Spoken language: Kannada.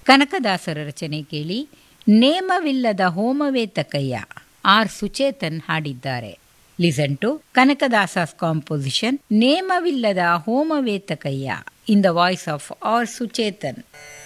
ಕನಕದಾಸರ ರಚನೆ ಕೇಳಿ. ನೇಮವಿಲ್ಲದ ಹೋಮವೇ ತಕಯ್ಯ, ಆರ್ ಸುಚೇತನ್ ಹಾಡಿದ್ದಾರೆ. Listen to ಕನಕದಾಸಸ್ composition ನೇಮವಿಲ್ಲದ ಹೋಮವೇ ತಕಯ್ಯ in the voice of R Suchetan.